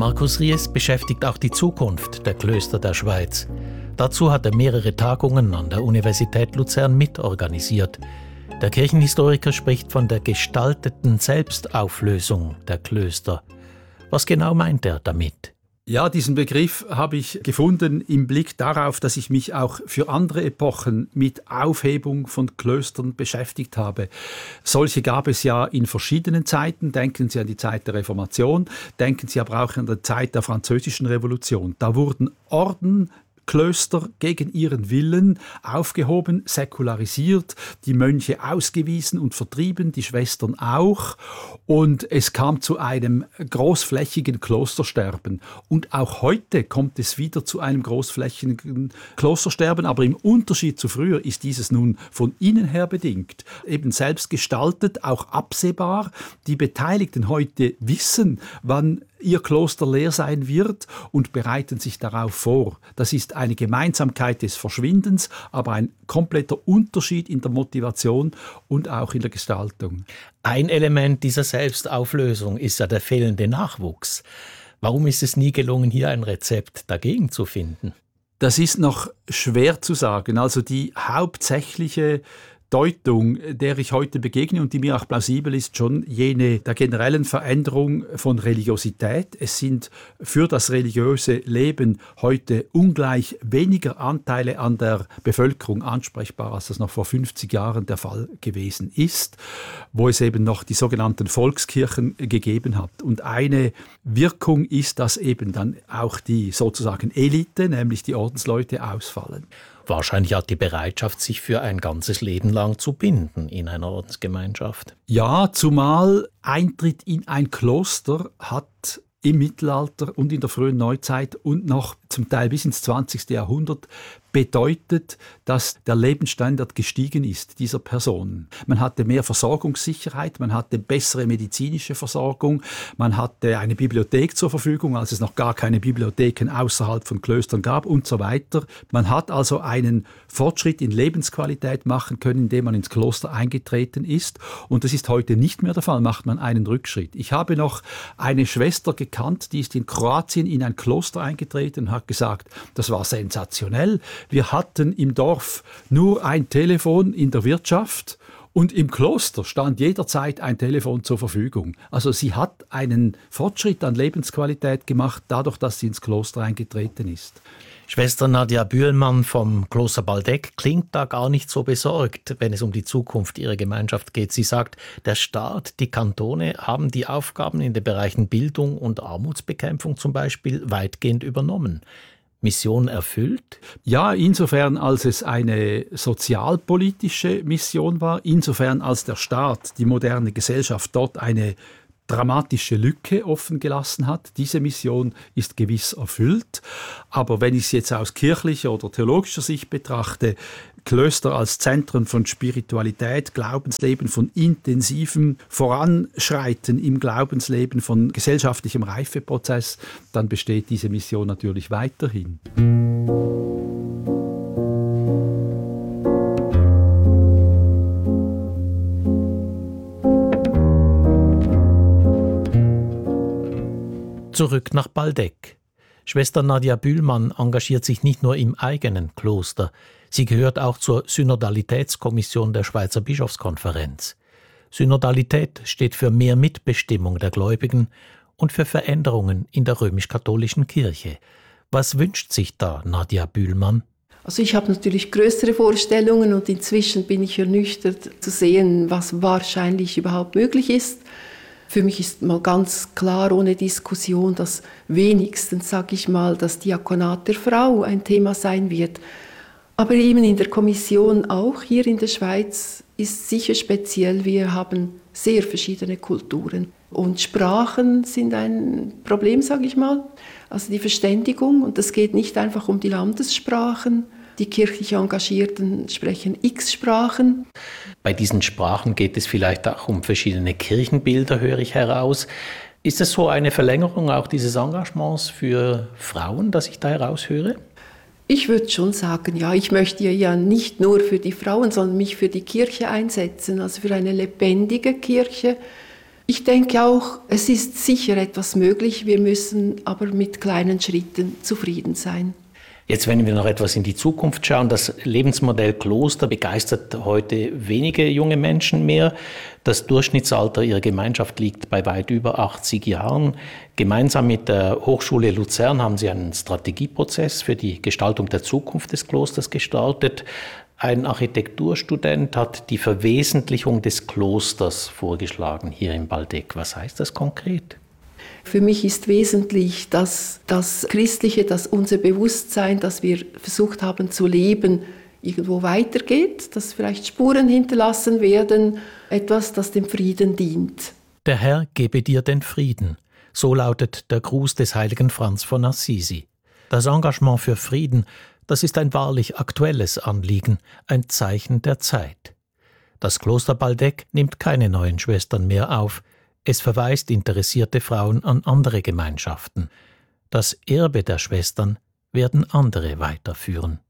Markus Ries beschäftigt auch die Zukunft der Klöster der Schweiz. Dazu hat er mehrere Tagungen an der Universität Luzern mitorganisiert. Der Kirchenhistoriker spricht von der gestalteten Selbstauflösung der Klöster. Was genau meint er damit? Ja, diesen Begriff habe ich gefunden im Blick darauf, dass ich mich auch für andere Epochen mit Aufhebung von Klöstern beschäftigt habe. Solche gab es ja in verschiedenen Zeiten. Denken Sie an die Zeit der Reformation, denken Sie aber auch an die Zeit der Französischen Revolution. Da wurden Orden, Klöster gegen ihren Willen aufgehoben, säkularisiert, die Mönche ausgewiesen und vertrieben, die Schwestern auch. Und es kam zu einem großflächigen Klostersterben. Und auch heute kommt es wieder zu einem großflächigen Klostersterben. Aber im Unterschied zu früher ist dieses nun von innen her bedingt. Eben selbst gestaltet, auch absehbar. Die Beteiligten heute wissen, wann ihr Kloster leer sein wird und bereiten sich darauf vor. Das ist eine Gemeinsamkeit des Verschwindens, aber ein kompletter Unterschied in der Motivation und auch in der Gestaltung. Ein Element dieser Selbstauflösung ist ja der fehlende Nachwuchs. Warum ist es nie gelungen, hier ein Rezept dagegen zu finden? Das ist noch schwer zu sagen. Also die hauptsächliche Deutung, der ich heute begegne und die mir auch plausibel ist, schon jene der generellen Veränderung von Religiosität. Es sind für das religiöse Leben heute ungleich weniger Anteile an der Bevölkerung ansprechbar, als das noch vor 50 Jahren der Fall gewesen ist, wo es eben noch die sogenannten Volkskirchen gegeben hat. Und eine Wirkung ist, dass eben dann auch die sozusagen Elite, nämlich die Ordensleute, ausfallen. Wahrscheinlich hat die Bereitschaft, sich für ein ganzes Leben lang zu binden in einer Ordensgemeinschaft. Ja, zumal Eintritt in ein Kloster hat im Mittelalter und in der frühen Neuzeit und noch zum Teil bis ins 20. Jahrhundert bedeutet, dass der Lebensstandard gestiegen ist dieser Personen. Man hatte mehr Versorgungssicherheit, man hatte bessere medizinische Versorgung, man hatte eine Bibliothek zur Verfügung, als es noch gar keine Bibliotheken außerhalb von Klöstern gab und so weiter. Man hat also einen Fortschritt in Lebensqualität machen können, indem man ins Kloster eingetreten ist. Und das ist heute nicht mehr der Fall, macht man einen Rückschritt. Ich habe noch eine Schwester gekannt, die ist in Kroatien in ein Kloster eingetreten und hat gesagt, das war sensationell. Wir hatten im Dorf nur ein Telefon in der Wirtschaft und im Kloster stand jederzeit ein Telefon zur Verfügung. Also sie hat einen Fortschritt an Lebensqualität gemacht, dadurch, dass sie ins Kloster eingetreten ist. Schwester Nadia Bühlmann vom Kloster Baldeck klingt da gar nicht so besorgt, wenn es um die Zukunft ihrer Gemeinschaft geht. Sie sagt, der Staat, die Kantone haben die Aufgaben in den Bereichen Bildung und Armutsbekämpfung zum Beispiel weitgehend übernommen. Mission erfüllt? Ja, insofern als es eine sozialpolitische Mission war, insofern als der Staat, die moderne Gesellschaft dort eine dramatische Lücke offen gelassen hat. Diese Mission ist gewiss erfüllt. Aber wenn ich es jetzt aus kirchlicher oder theologischer Sicht betrachte, Klöster als Zentren von Spiritualität, Glaubensleben, von intensivem Voranschreiten im Glaubensleben, von gesellschaftlichem Reifeprozess, dann besteht diese Mission natürlich weiterhin. Zurück nach Baldeck. Schwester Nadia Bühlmann engagiert sich nicht nur im eigenen Kloster. Sie gehört auch zur Synodalitätskommission der Schweizer Bischofskonferenz. Synodalität steht für mehr Mitbestimmung der Gläubigen und für Veränderungen in der römisch-katholischen Kirche. Was wünscht sich da Nadia Bühlmann? Also ich habe natürlich größere Vorstellungen und inzwischen bin ich ernüchtert zu sehen, was wahrscheinlich überhaupt möglich ist. Für mich ist mal ganz klar, ohne Diskussion, dass wenigstens, sage ich mal, das Diakonat der Frau ein Thema sein wird. Aber eben in der Kommission, auch hier in der Schweiz, ist sicher speziell, wir haben sehr verschiedene Kulturen. Und Sprachen sind ein Problem, sage ich mal. Also die Verständigung, und es geht nicht einfach um die Landessprachen. Die kirchlich Engagierten sprechen X-Sprachen. Bei diesen Sprachen geht es vielleicht auch um verschiedene Kirchenbilder, höre ich heraus. Ist es so eine Verlängerung auch dieses Engagements für Frauen, das ich da heraushöre? Ich würde schon sagen, ja, ich möchte ja nicht nur für die Frauen, sondern mich für die Kirche einsetzen, also für eine lebendige Kirche, Ich denke auch, es ist sicher etwas möglich, wir müssen aber mit kleinen Schritten zufrieden sein. Jetzt, wenn wir noch etwas in die Zukunft schauen, das Lebensmodell Kloster begeistert heute wenige junge Menschen mehr. Das Durchschnittsalter ihrer Gemeinschaft liegt bei weit über 80 Jahren. Gemeinsam mit der Hochschule Luzern haben sie einen Strategieprozess für die Gestaltung der Zukunft des Klosters gestartet. Ein Architekturstudent hat die Verwesentlichung des Klosters vorgeschlagen hier in Baldeck. Was heißt das konkret? Für mich ist wesentlich, dass das Christliche, dass unser Bewusstsein, das wir versucht haben zu leben, irgendwo weitergeht, dass vielleicht Spuren hinterlassen werden, etwas, das dem Frieden dient. Der Herr gebe dir den Frieden. So lautet der Gruß des heiligen Franz von Assisi. Das Engagement für Frieden, das ist ein wahrlich aktuelles Anliegen, ein Zeichen der Zeit. Das Kloster Baldeck nimmt keine neuen Schwestern mehr auf. Es verweist interessierte Frauen an andere Gemeinschaften. Das Erbe der Schwestern werden andere weiterführen.